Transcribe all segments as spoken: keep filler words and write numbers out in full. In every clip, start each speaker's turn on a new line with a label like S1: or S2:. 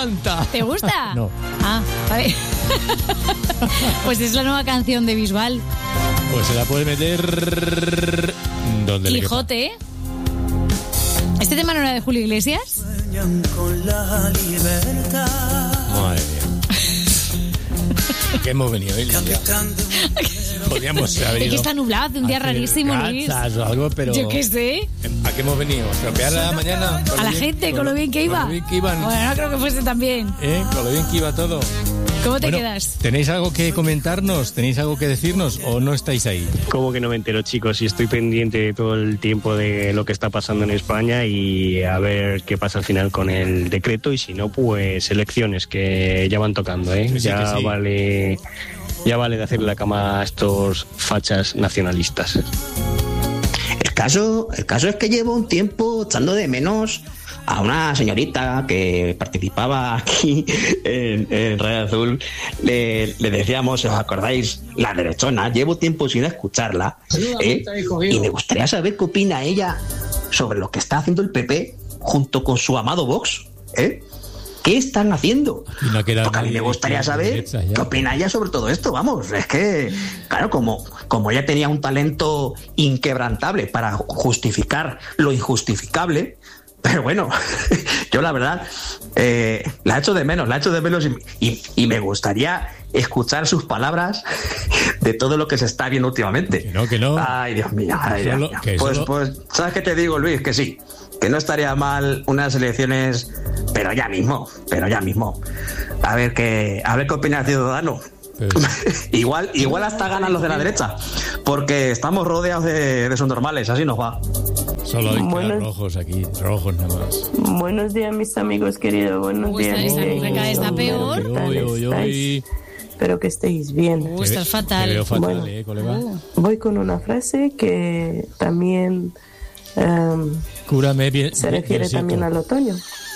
S1: encanta.
S2: ¿Te gusta?
S1: No.
S2: Ah, vale. Pues es la nueva canción de Bisbal.
S1: Pues se la puede meter donde le quepa.
S2: Quijote, ¿eh? ¿Este tema no era de Julio Iglesias?
S1: Madre mía. ¿Qué hemos venido, Elia? Podríamos haber
S2: Es
S1: ido
S2: que está nublado, hace un día
S1: hacer
S2: rarísimo, Luis.
S1: cazas o algo, pero...
S2: Yo qué sé.
S1: ¿A qué hemos venido? ¿A estropear a la mañana?
S2: A la
S1: bien,
S2: gente, con,
S1: con
S2: lo bien que iba.
S1: Con lo bien que iban.
S2: Bueno, no creo que fuese tan bien.
S1: ¿Eh? Con lo bien que iba todo.
S2: ¿Cómo te
S1: Bueno,
S2: quedas?
S1: ¿tenéis algo que comentarnos? ¿Tenéis algo que decirnos o no estáis ahí?
S3: Como que no me entero, chicos, y estoy pendiente de todo el tiempo de lo que está pasando en España y a ver qué pasa al final con el decreto y si no, pues elecciones que ya van tocando, ¿eh?
S1: Sí, sí,
S3: ya
S1: que sí.
S3: vale, ya vale de hacerle la cama a estos fachas nacionalistas.
S4: El caso, el caso es que llevo un tiempo echando de menos a una señorita que participaba aquí en, en Radio Azul. Le, le decíamos, ¿os acordáis? La derechona. Llevo tiempo sin escucharla, ¿eh? Y me gustaría saber qué opina ella sobre lo que está haciendo el P P junto con su amado Vox, ¿eh? ¿Qué están haciendo?
S1: Y no queda
S4: Porque a mí me gustaría saber qué opina ella sobre todo esto. Vamos, es que, claro, como, como ella tenía un talento inquebrantable para justificar lo injustificable, pero bueno, yo la verdad eh, la echo de menos, la echo de menos y, y, y me gustaría escuchar sus palabras de todo lo que se está viendo últimamente.
S1: Que no, que no.
S4: Ay, Dios mío, ay, Dios
S1: Solo-
S4: mío.
S1: que
S4: Pues,
S1: solo-
S4: pues, ¿sabes qué te digo, Luis? Que sí, que no estaría mal unas elecciones, pero ya mismo, pero ya mismo. A ver qué, a ver qué opina el ciudadano.
S1: Pero-
S4: igual, igual hasta ganan los de la derecha, porque estamos rodeados de, de subnormales, así nos va.
S1: Solo hay que
S5: Bueno.
S1: dar rojos aquí, rojos nada más.
S5: Buenos días, mis amigos queridos. Buenos
S2: Uy,
S5: días,
S2: esta-
S5: mis
S2: esta mujer cada vez está
S5: queridos.
S2: peor.
S5: ¿Qué tal
S1: Uy, uy,
S5: estáis?
S1: uy.
S5: Espero que estéis bien.
S2: Uh, estás fatal.
S1: Te veo fatal,
S5: Bueno.
S1: ¿eh, colega?
S5: Voy con una frase que también em,
S1: Cúrame bien.
S5: se refiere
S1: Diosito.
S5: también al otoño.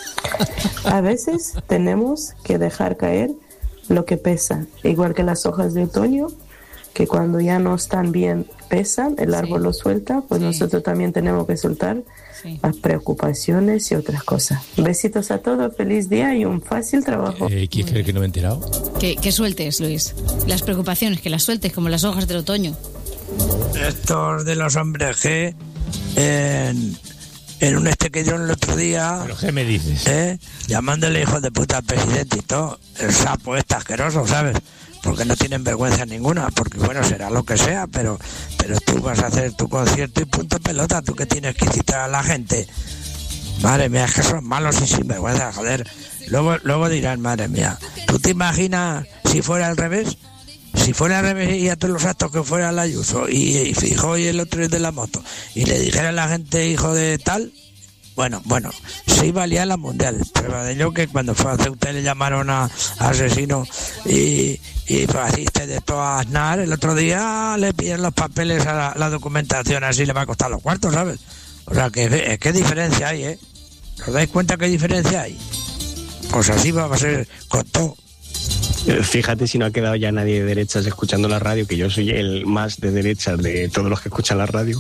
S5: A veces tenemos que dejar caer lo que pesa, igual que las hojas de otoño, que cuando ya no están bien pesan, el árbol
S2: Sí.
S5: lo suelta, pues
S2: Sí.
S5: nosotros también tenemos que soltar
S2: Sí.
S5: las preocupaciones y otras cosas. Besitos a todos, feliz día y un fácil trabajo.
S1: Eh, ¿Quién cree que no me he enterado?
S2: Que, que sueltes, Luis. Las preocupaciones, que las sueltes como las hojas del otoño.
S6: Estos de los hombres G, en, en un este que dieron el otro día,
S1: ¿Pero qué me dices?
S6: ¿eh? llamándole hijo de puta al presidente y todo, el sapo este asqueroso, ¿sabes? Porque no tienen vergüenza ninguna, porque bueno, será lo que sea, pero pero tú vas a hacer tu concierto y punto pelota, tú que tienes que citar a la gente. Madre mía, es que son malos y sin vergüenza, joder. Luego, luego dirán, madre mía, ¿tú te imaginas si fuera al revés? Si fuera al revés y a todos los actos que fuera el Ayuso y, y Fijó y el otro es de la moto y le dijera a la gente hijo de tal, bueno, bueno, sí valía la mundial. Prueba de ello que cuando fue a Ceuta le llamaron a, a asesino y, y fascista de todo a Aznar, el otro día le piden los papeles a la, la documentación, así le va a costar los cuartos, ¿sabes? O sea, que qué diferencia hay, ¿eh? ¿Os dais cuenta qué diferencia hay? Pues así va a ser con todo.
S3: Eh, Fíjate si no ha quedado ya nadie de derechas escuchando la radio, que yo soy el más de derechas de todos los que escuchan la radio.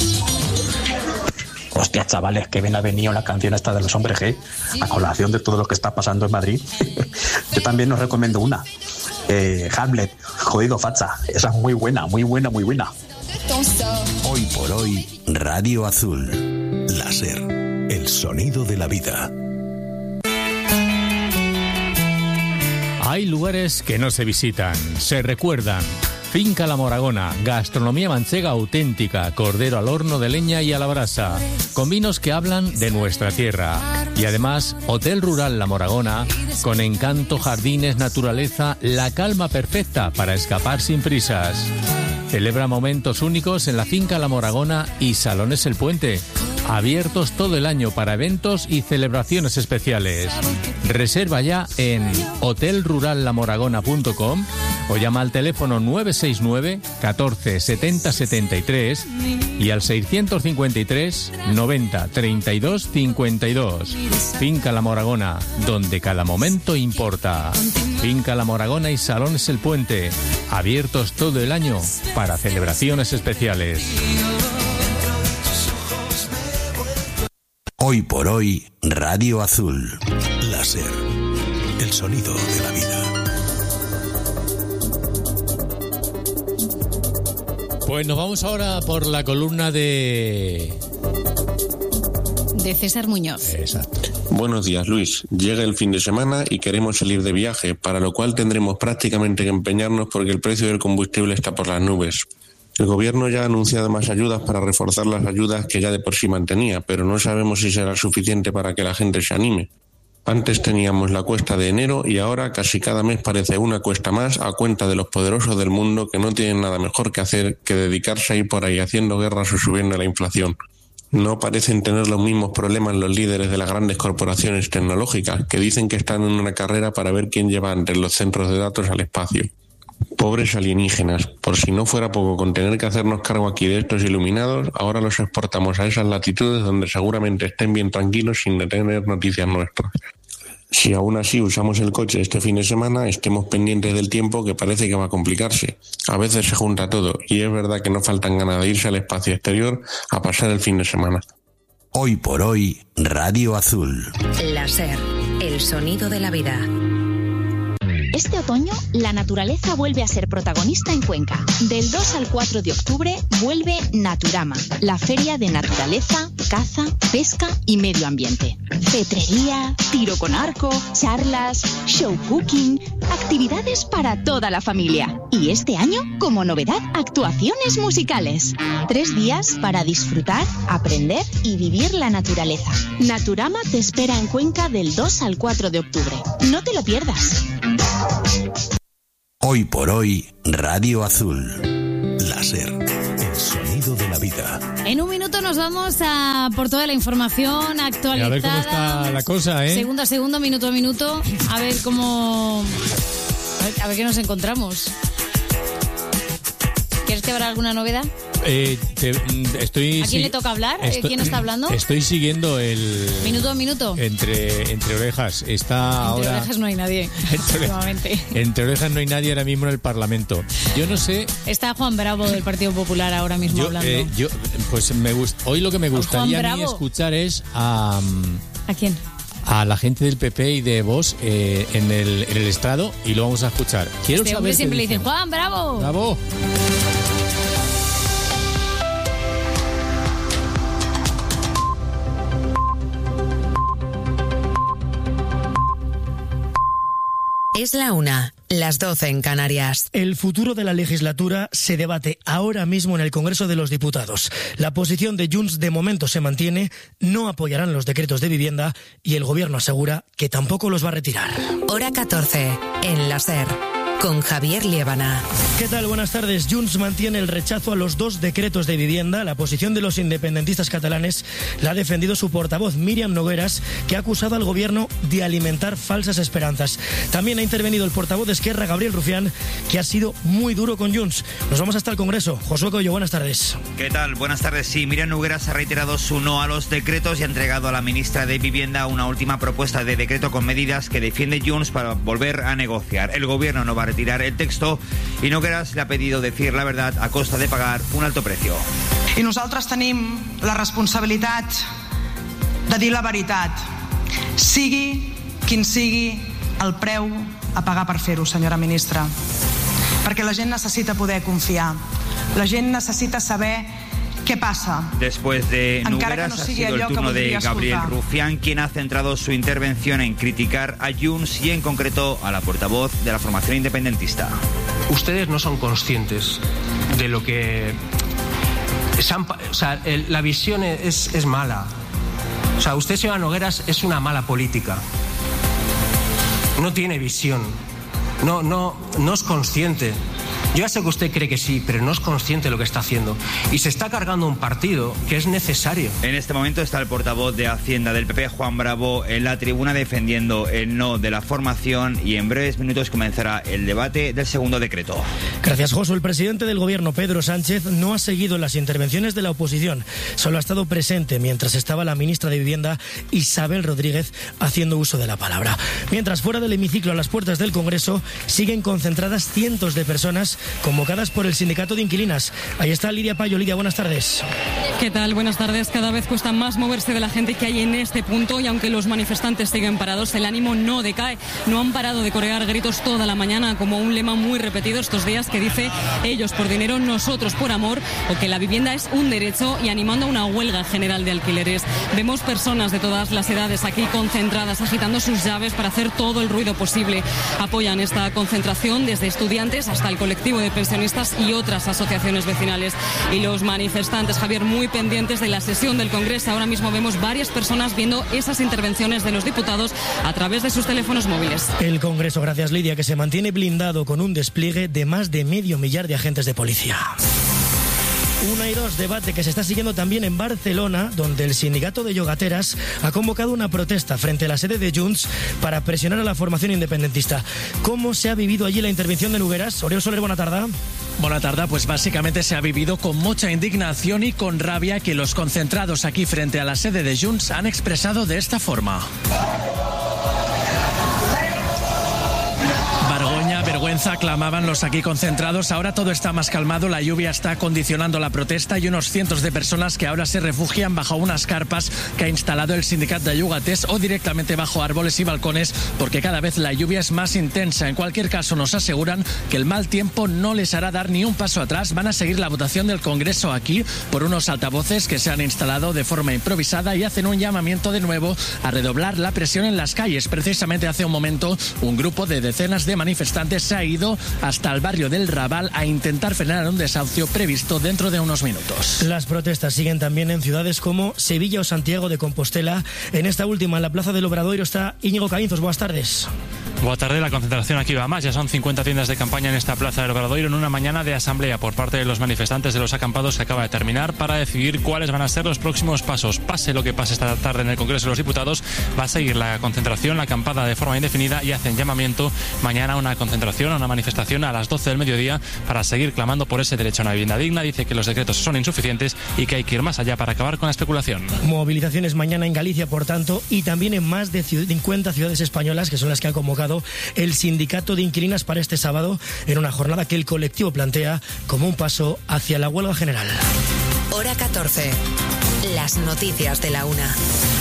S4: Hostia, chavales, que bien ha venido la canción esta de los hombres G, a colación de todo lo que está pasando en Madrid. Yo también os recomiendo una. Eh, Hamlet, jodido facha. Esa es muy buena, muy buena, muy buena.
S7: Hoy por hoy, Radio Azul. Láser, el sonido de la vida.
S1: Hay lugares que no se visitan, se recuerdan. Finca La Moragona, gastronomía manchega auténtica, cordero al horno de leña y a la brasa, con vinos que hablan de nuestra tierra. Y además, Hotel Rural La Moragona, con encanto, jardines, naturaleza, la calma perfecta para escapar sin prisas. Celebra momentos únicos en la Finca La Moragona y Salones El Puente, abiertos todo el año para eventos y celebraciones especiales. Reserva ya en hotel rural la moragona punto com o llama al teléfono nueve seis nueve, catorce, setenta, setenta y tres y al seiscientos cincuenta y tres, noventa, treinta y dos, cincuenta y dos. Finca La Moragona, donde cada momento importa. Finca La Moragona y Salones El Puente, abiertos todo el año para celebraciones especiales.
S7: Hoy por hoy, Radio Azul. Láser, el sonido de la vida.
S1: Pues nos vamos ahora por la columna de...
S2: de César Muñoz.
S1: Exacto.
S8: Buenos días, Luis. Llega el fin de semana y queremos salir de viaje, para lo cual tendremos prácticamente que empeñarnos porque el precio del combustible está por las nubes. El gobierno ya ha anunciado más ayudas para reforzar las ayudas que ya de por sí mantenía, pero no sabemos si será suficiente para que la gente se anime. Antes teníamos la cuesta de enero y ahora casi cada mes parece una cuesta más a cuenta de los poderosos del mundo que no tienen nada mejor que hacer que dedicarse a ir por ahí haciendo guerras o subiendo la inflación. No parecen tener los mismos problemas los líderes de las grandes corporaciones tecnológicas, que dicen que están en una carrera para ver quién lleva antes los centros de datos al espacio. Pobres alienígenas, por si no fuera poco con tener que hacernos cargo aquí de estos iluminados, ahora los exportamos a esas latitudes donde seguramente estén bien tranquilos sin tener noticias nuestras. Si aún así usamos el coche este fin de semana, estemos pendientes del tiempo, que parece que va a complicarse. A veces se junta todo y es verdad que no faltan ganas de irse al espacio exterior a pasar el fin de semana.
S7: Hoy por hoy, Radio Azul.
S9: La SER, el sonido de la vida.
S10: Este otoño, la naturaleza vuelve a ser protagonista en Cuenca. Del dos al cuatro de octubre vuelve Naturama, la feria de naturaleza, caza, pesca y medio ambiente. Cetrería, tiro con arco, charlas, show cooking, actividades para toda la familia. Y este año, como novedad, actuaciones musicales. Tres días para disfrutar, aprender y vivir la naturaleza. Naturama te espera en Cuenca del dos al cuatro de octubre. No te lo pierdas.
S7: Hoy por hoy, Radio Azul. La SER, el sonido de la vida.
S2: En un minuto nos vamos a por toda la información actualizada.
S1: A ver cómo está la cosa, ¿eh?
S2: Segundo a segundo, minuto a minuto. A ver cómo... A ver, a ver qué nos encontramos. ¿Quieres que habrá alguna novedad?
S1: Eh, te, estoy,
S2: ¿A quién le toca hablar?
S1: Estoy,
S2: ¿Quién está hablando?
S1: Estoy siguiendo el...
S2: Minuto a minuto.
S1: Entre, entre orejas. Está
S2: entre
S1: ahora...
S2: orejas no hay nadie, últimamente.
S1: Entre orejas no hay nadie ahora mismo en el Parlamento. Yo no sé...
S2: Está Juan Bravo del Partido Popular ahora mismo
S1: yo,
S2: hablando.
S1: Eh, yo, pues me gust... Hoy lo que me gustaría a mí escuchar es a...
S2: ¿A quién?
S1: A la gente del P P y de Vox eh, en, el, en el estrado, y lo vamos a escuchar. Quiero
S2: este
S1: saber
S2: hombre siempre le
S1: dicen.
S2: dicen Juan Bravo.
S1: Bravo.
S9: Es la una, las doce en Canarias.
S11: El futuro de la legislatura se debate ahora mismo en el Congreso de los Diputados. La posición de Junts de momento se mantiene, no apoyarán los decretos de vivienda y el gobierno asegura que tampoco los va a retirar.
S9: Hora catorce, en la SER, con Javier Liébana.
S11: ¿Qué tal? Buenas tardes. Junts mantiene el rechazo a los dos decretos de vivienda. La posición de los independentistas catalanes la ha defendido su portavoz, Míriam Nogueras, que ha acusado al gobierno de alimentar falsas esperanzas. También ha intervenido el portavoz de Esquerra, Gabriel Rufián, que ha sido muy duro con Junts. Nos vamos hasta el Congreso. Josué Coello, buenas tardes.
S12: ¿Qué tal? Buenas tardes. Sí, Míriam Nogueras ha reiterado su no a los decretos y ha entregado a la ministra de Vivienda una última propuesta de decreto con medidas que defiende Junts para volver a negociar. El gobierno no va a retirar el texto y Nogueras le ha pedido decir la verdad a costa de pagar un alto precio.
S13: I nosaltres tenim la responsabilitat de dir la veritat, sigui quin sigui el preu a pagar per fer-ho, senyora ministra. Perquè la gent necessita poder confiar, la gent necessita saber ¿qué pasa?
S12: Después de Nogueras
S13: no
S12: ha sido el turno de Gabriel Rufián, quien ha centrado su intervención en criticar a Junts y en concreto a la portavoz de la formación independentista.
S14: Ustedes no son conscientes de lo que... O sea, el, la visión es, es mala. O sea, usted, señora Nogueras, es una mala política. No tiene visión. No, no, no es consciente. Yo ya sé que usted cree que sí, pero no es consciente de lo que está haciendo. Y se está cargando un partido que es necesario.
S12: En este momento está el portavoz de Hacienda del P P, Juan Bravo, en la tribuna defendiendo el no de la formación, y en breves minutos comenzará el debate del segundo decreto.
S11: Gracias, Josu. El presidente del gobierno, Pedro Sánchez, no ha seguido las intervenciones de la oposición. Solo ha estado presente mientras estaba la ministra de Vivienda, Isabel Rodríguez, haciendo uso de la palabra. Mientras, fuera del hemiciclo, a las puertas del Congreso, siguen concentradas cientos de personas convocadas por el sindicato de inquilinas. Ahí está Lidia Payo. Lidia, buenas tardes.
S15: ¿Qué tal? Buenas tardes. Cada vez cuesta más moverse de la gente que hay en este punto y aunque los manifestantes siguen parados, el ánimo no decae. No han parado de corear gritos toda la mañana, como un lema muy repetido estos días que dice ellos por dinero, nosotros por amor, o que la vivienda es un derecho, y animando a una huelga general de alquileres. Vemos personas de todas las edades aquí concentradas, agitando sus llaves para hacer todo el ruido posible. Apoyan esta concentración desde estudiantes hasta el colectivo de pensionistas y otras asociaciones vecinales. Y los manifestantes, Javier, muy pendientes de la sesión del Congreso. Ahora mismo vemos varias personas viendo esas intervenciones de los diputados a través de sus teléfonos móviles.
S11: El Congreso, gracias Lidia, que se mantiene blindado con un despliegue de más de medio millar de agentes de policía. Una y dos, debate que se está siguiendo también en Barcelona, donde el sindicato de yogateras ha convocado una protesta frente a la sede de Junts para presionar a la formación independentista. ¿Cómo se ha vivido allí la intervención de Nogueras? Oriol Soler, buena tarde.
S16: Buena tarde, pues básicamente se ha vivido con mucha indignación y con rabia que los concentrados aquí frente a la sede de Junts han expresado de esta forma. Vergüenza, vergüenza, clamaban los aquí concentrados. Ahora todo está más calmado, la lluvia está condicionando la protesta y unos cientos de personas que ahora se refugian bajo unas carpas que ha instalado el sindicato de Llogaters o directamente bajo árboles y balcones, porque cada vez la lluvia es más intensa. En cualquier caso, nos aseguran que el mal tiempo no les hará dar ni un paso atrás. Van a seguir la votación del Congreso aquí por unos altavoces que se han instalado de forma improvisada y hacen un llamamiento de nuevo a redoblar la presión en las calles. Precisamente hace un momento un grupo de decenas de manifestantes se ha ido hasta el barrio del Raval a intentar frenar un desahucio previsto dentro de unos minutos.
S11: Las protestas siguen también en ciudades como Sevilla o Santiago de Compostela. En esta última, en la Plaza del Obradoiro, está Íñigo Caínzos. Buenas tardes.
S17: Buenas tardes, la concentración aquí va más. Ya son cincuenta tiendas de campaña en esta Plaza del Obradoiro en una mañana de asamblea por parte de los manifestantes de los acampados que acaba de terminar para decidir cuáles van a ser los próximos pasos. Pase lo que pase esta tarde en el Congreso de los Diputados, va a seguir la concentración, la acampada de forma indefinida y hacen llamamiento mañana a una concentración, a una manifestación a las doce del mediodía para seguir clamando por ese derecho a una vivienda digna. Dice que los decretos son insuficientes y que hay que ir más allá para acabar con la especulación.
S11: Movilizaciones mañana en Galicia, por tanto, y también en más de cincuenta ciudades españolas, que son las que ha convocado el sindicato de inquilinas para este sábado, en una jornada que el colectivo plantea como un paso hacia la huelga general.
S9: Hora catorce. Las noticias de la una.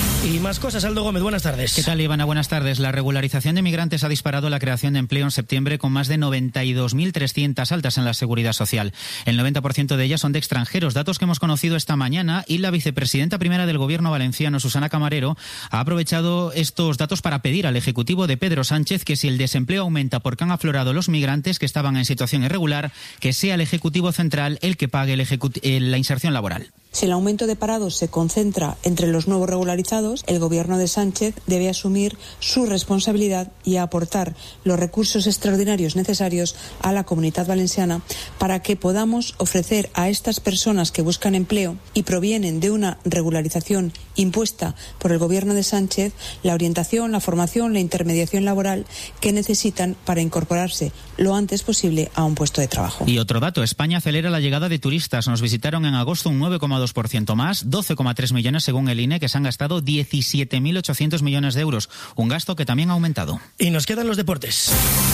S11: Y más cosas, Aldo Gómez, buenas tardes.
S18: ¿Qué tal, Ivana? Buenas tardes. La regularización de migrantes ha disparado la creación de empleo en septiembre con más de noventa y dos mil trescientas altas en la Seguridad Social. El noventa por ciento de ellas son de extranjeros, datos que hemos conocido esta mañana, y la vicepresidenta primera del Gobierno valenciano, Susana Camarero, ha aprovechado estos datos para pedir al Ejecutivo de Pedro Sánchez que si el desempleo aumenta porque han aflorado los migrantes que estaban en situación irregular, que sea el Ejecutivo Central el que pague el ejecut- la inserción laboral.
S19: Si el aumento de parados se concentra entre los nuevos regularizados, el Gobierno de Sánchez debe asumir su responsabilidad y aportar los recursos extraordinarios necesarios a la Comunidad Valenciana para que podamos ofrecer a estas personas que buscan empleo y provienen de una regularización impuesta por el Gobierno de Sánchez la orientación, la formación, la intermediación laboral que necesitan para incorporarse lo antes posible a un puesto de trabajo.
S18: Y otro dato, España acelera la llegada de turistas. Nos visitaron en agosto un nueve coma dos por ciento más, doce coma tres millones según el I N E, que se han gastado diecisiete mil ochocientos millones de euros, un gasto que también ha aumentado.
S11: Y nos quedan los deportes.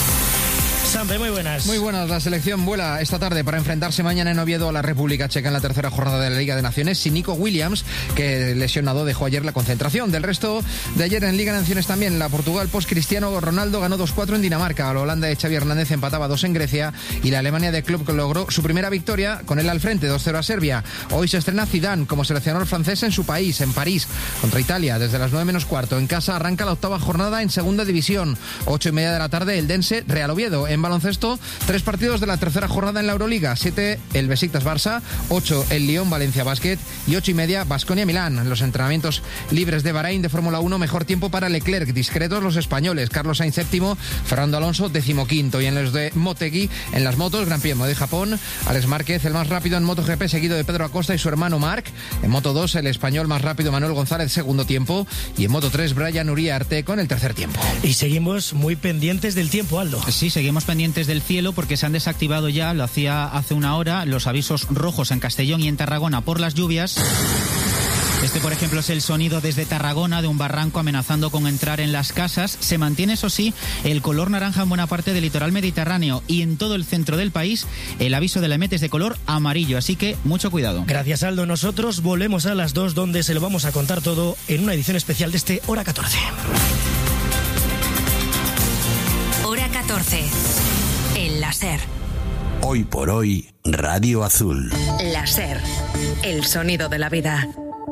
S11: Sampe, muy buenas.
S20: Muy buenas. La selección vuela esta tarde para enfrentarse mañana en Oviedo a la República Checa en la tercera jornada de la Liga de Naciones sin Nico Williams, que lesionado dejó ayer la concentración. Del resto de ayer en Liga de Naciones también, la Portugal post Cristiano Ronaldo ganó dos cuatro en Dinamarca, la Holanda de Xavi Hernández empataba dos en Grecia y la Alemania de Klopp logró su primera victoria con él al frente, dos cero a Serbia. Hoy se estrena Zidane como seleccionador francés en su país, en París, contra Italia, desde las nueve menos cuarto. En casa arranca la octava jornada en segunda división, ocho y media de la tarde el Dense Real Oviedo. En baloncesto, tres partidos de la tercera jornada en la Euroliga, siete el Besiktas Barça, ocho el Lyon Valencia Basket y ocho y media Baskonia Milán. En los entrenamientos libres de Bahrein de Fórmula uno, mejor tiempo para Leclerc, discretos los españoles, Carlos Sainz séptimo, Fernando Alonso decimoquinto. Y en los de Motegi, en las motos, Gran Premio de Japón, Alex Márquez el más rápido en MotoGP, seguido de Pedro Acosta y su hermano Marc. En Moto dos, el español más rápido Manuel González, segundo tiempo, y en Moto tres, Brian Uriarte con el tercer tiempo.
S11: Y seguimos muy pendientes del tiempo, Aldo.
S18: Sí, seguimos pendientes del cielo porque se han desactivado ya, lo hacía hace una hora, los avisos rojos en Castellón y en Tarragona por las lluvias. Este, por ejemplo, es el sonido desde Tarragona de un barranco amenazando con entrar en las casas. Se mantiene, eso sí, el color naranja en buena parte del litoral mediterráneo y en todo el centro del país el aviso de la EMET es de color amarillo, así que mucho cuidado.
S11: Gracias, Aldo. Nosotros volvemos a las dos, donde se lo vamos a contar todo en una edición especial de este Hora catorce.
S9: Hora catorce. El láser.
S7: Hoy por hoy, Radio Azul.
S9: Láser. El sonido de la vida.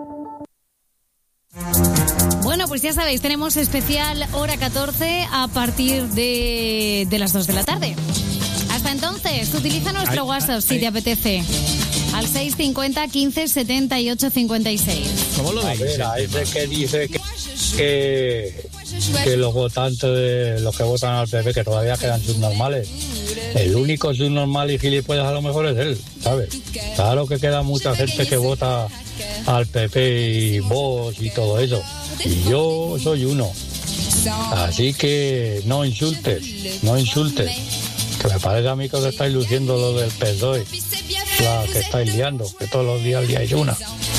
S2: Bueno, pues ya sabéis, tenemos especial Hora catorce a partir de, de las dos de la tarde. Hasta entonces, utiliza nuestro ay, WhatsApp ay, si ay. te apetece. Al seis cincuenta, quince, setenta y ocho, cincuenta y seis.
S1: ¿Cómo lo veis?
S21: A ver, a ese que dice que, que, que los votantes, de, los que votan al P P, que todavía quedan subnormales. El único subnormal y gilipollas a lo mejor es él, ¿sabes? Claro que queda mucha gente que vota al P P y Vox y todo eso. Y yo soy uno. Así que no insultes, no insultes. Que me parece a mí que os estáis luciendo lo del P S O E, la que estáis liando, que todos los días liáis una.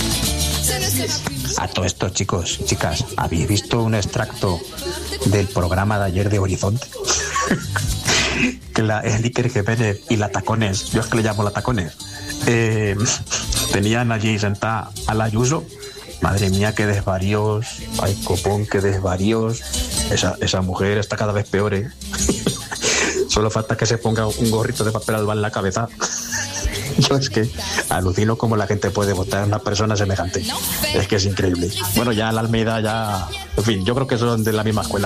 S4: A todo esto, chicos, chicas, ¿habéis visto un extracto del programa de ayer de Horizonte? Que la el Iker Jiménez y la Tacones, yo es que le llamo la Tacones, eh, tenían allí sentada a la Ayuso. Madre mía, qué desvaríos, ay copón, qué desvaríos. Esa, esa mujer está cada vez peor, ¿eh? Solo falta que se ponga un gorrito de papel albal en la cabeza. Yo es que alucino cómo la gente puede votar a una persona semejante. Es que es increíble. Bueno, ya la Almeida ya... En fin, yo creo que son de la misma escuela.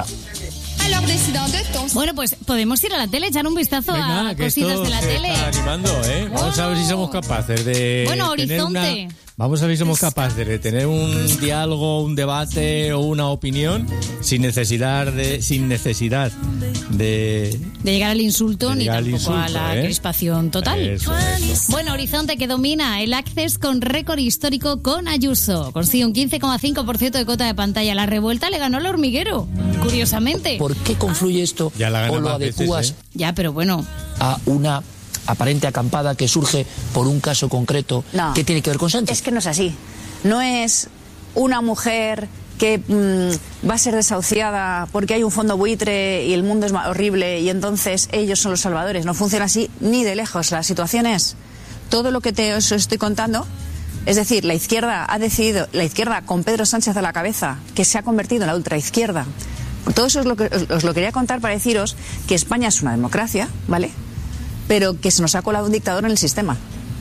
S2: Bueno, pues podemos ir a la tele, echar un vistazo Venga, a cositas de la tele.
S1: Está animando, ¿eh? Vamos oh. a ver si somos capaces de...
S2: Bueno, Horizonte.
S1: Una... Vamos a ver si somos capaces de tener un diálogo, un debate o una opinión sin necesidad de sin necesidad de
S2: de llegar al insulto ni tampoco
S1: insulto,
S2: a la
S1: ¿eh?
S2: crispación total.
S1: Eso, eso.
S2: Bueno, Horizonte, que domina el Access con récord histórico con Ayuso. Consigue un quince coma cinco por ciento de cota de pantalla. La Revuelta le ganó al Hormiguero, curiosamente.
S22: ¿Por qué confluye esto
S1: ya la
S22: o lo adecuas
S1: veces, ¿eh?
S2: Ya, pero bueno,
S22: a una aparente acampada que surge por un caso concreto
S23: no,
S22: que tiene que ver con Sánchez?
S23: Es que no es así. No es una mujer que mmm, va a ser desahuciada porque hay un fondo buitre y el mundo es horrible y entonces ellos son los salvadores. No funciona así ni de lejos. La situación es todo lo que te os estoy contando. Es decir, la izquierda ha decidido, la izquierda con Pedro Sánchez a la cabeza, que se ha convertido en la ultraizquierda. Todo eso es lo que os, os lo quería contar para deciros que España es una democracia, ¿vale? Pero que se nos ha colado un dictador en el sistema.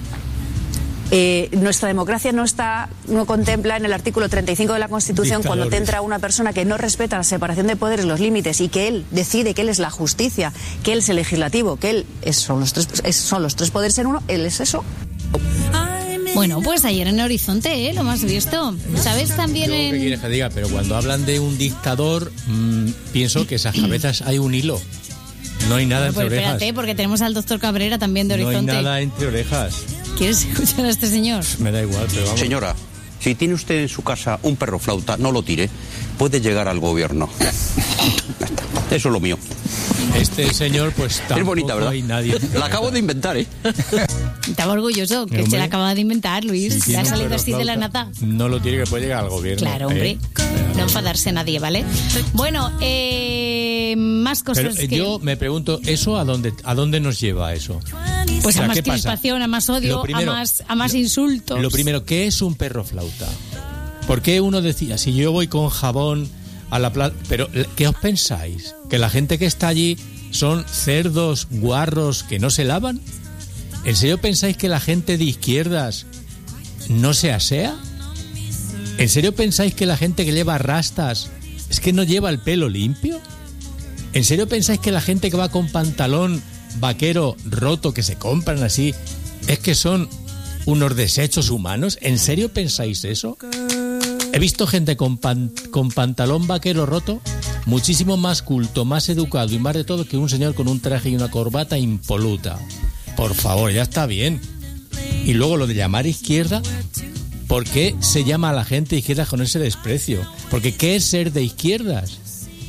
S23: Eh, nuestra democracia no está, no contempla en el artículo treinta y cinco de la Constitución Dictadores. Cuando te entra una persona que no respeta la separación de poderes, los límites, y que él decide que él es la justicia, que él es el legislativo, que él es, son, los tres, es, son los tres poderes en uno, él es eso.
S2: Bueno, pues ayer en Horizonte, ¿eh? Lo hemos visto. ¿Sabes también
S1: Yo,
S2: en...?
S1: ¿Qué quieres que diga? Pero cuando hablan de un dictador, mmm, pienso que esas cabezas hay un hilo. No hay nada
S2: no,
S1: entre
S2: pues
S1: orejas.
S2: Espérate, porque tenemos al doctor Cabrera también de Horizonte.
S1: No hay nada entre orejas.
S2: ¿Quieres escuchar a este señor?
S1: Me da igual, pero vamos.
S24: Señora, si tiene usted en su casa un perro flauta, no lo tire. Puede llegar al gobierno. Eso es lo mío.
S1: Este señor, pues tampoco
S24: es bonita, ¿verdad?
S1: Hay nadie.
S24: La acabo de inventar, ¿eh?
S2: Estaba orgulloso, que se la acaba de inventar, Luis. Si le ha salido así de la nata.
S1: No lo tiene, que puede llegar al gobierno.
S2: Claro, hombre.
S1: ¿Eh?
S2: No enfadarse nadie, ¿vale? Bueno, eh, más cosas
S1: Pero, eh,
S2: que...
S1: yo me pregunto, ¿eso a dónde, a dónde nos lleva eso?
S2: Pues
S1: o sea,
S2: a más crispación, a más odio, primero, a más, a más
S1: lo,
S2: insultos.
S1: Lo primero, ¿qué es un perro flauta? ¿Por qué uno decía, si yo voy con jabón a la plaza... Pero, ¿qué os pensáis? ¿Que la gente que está allí son cerdos, guarros que no se lavan? ¿En serio pensáis que la gente de izquierdas no se asea? ¿En serio pensáis que la gente que lleva rastas es que no lleva el pelo limpio? ¿En serio pensáis que la gente que va con pantalón vaquero roto que se compran así es que son unos desechos humanos? ¿En serio pensáis eso? He visto gente con, pan, con pantalón vaquero roto muchísimo más culto, más educado y más de todo que un señor con un traje y una corbata impoluta. Por favor, ya está bien. Y luego lo de llamar izquierda, ¿por qué se llama a la gente de izquierdas con ese desprecio? Porque ¿qué es ser de izquierdas?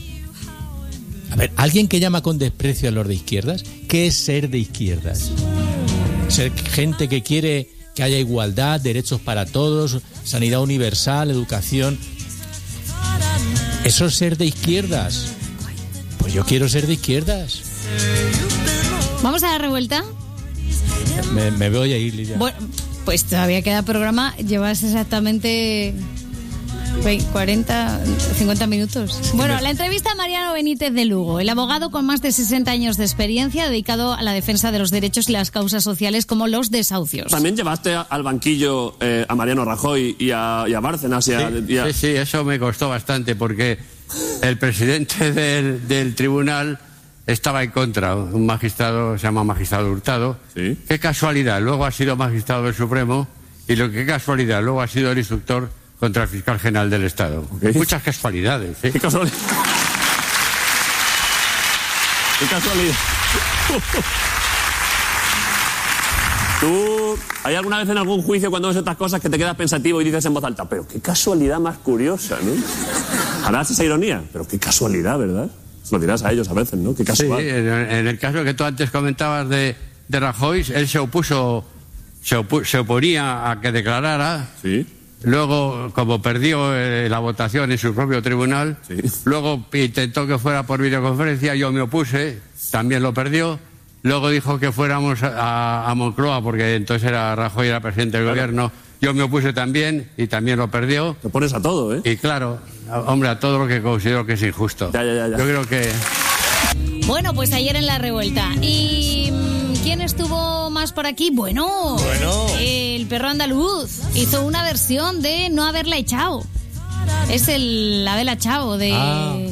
S1: A ver, ¿alguien que llama con desprecio a los de izquierdas? ¿Qué es ser de izquierdas? ¿Ser gente que quiere que haya igualdad, derechos para todos, sanidad universal, educación. ¿Eso es ser de izquierdas? Pues yo quiero ser de izquierdas.
S2: ¿Vamos a la revuelta?
S1: Me, me voy a ir, Lidia.
S2: Bueno, pues todavía queda programa. Llevas exactamente cuarenta, cincuenta minutos. Bueno, la entrevista a Mariano Benítez de Lugo, el abogado con más de sesenta años de experiencia dedicado a la defensa de los derechos y las causas sociales como los desahucios.
S3: También llevaste al banquillo eh, a Mariano Rajoy y a, y a Bárcenas. Y a,
S5: sí,
S3: y a...
S5: sí, sí, eso me costó bastante porque el presidente del, del tribunal estaba en contra, un magistrado, se llama magistrado Hurtado. ¿Sí? Qué casualidad, luego ha sido magistrado del Supremo y lo que casualidad, luego ha sido el instructor contra el fiscal general del Estado. Okay. Muchas casualidades. ¿eh?
S3: Qué casualidad. Qué casualidad. ¿Tú hay alguna vez en algún juicio cuando ves estas cosas que te quedas pensativo y dices en voz alta, pero qué casualidad más curiosa, ¿no? Harás esa ironía, pero qué casualidad, ¿verdad? Se lo dirás a ellos a veces, ¿no? Qué casual.
S5: Sí, en, en el caso que tú antes comentabas de, de Rajoy, él se opuso, se, opu, se oponía a que declarara.
S3: Sí.
S5: Luego, como perdió eh, la votación en su propio tribunal, sí. Luego intentó que fuera por videoconferencia, yo me opuse, también lo perdió. Luego dijo que fuéramos a, a Moncloa, porque entonces era Rajoy, era presidente del claro. gobierno. Yo me opuse también y también lo perdió.
S3: Te pones a todo, ¿eh?
S5: Y claro, hombre, a todo lo que considero que es injusto.
S3: Ya, ya, ya, ya.
S5: Yo creo que...
S2: Bueno, pues ayer en la revuelta. ¿Y quién estuvo más por aquí? Bueno,
S1: bueno.
S2: el perro andaluz hizo una versión de No haberla echado. Es el Abel Achao de, ah.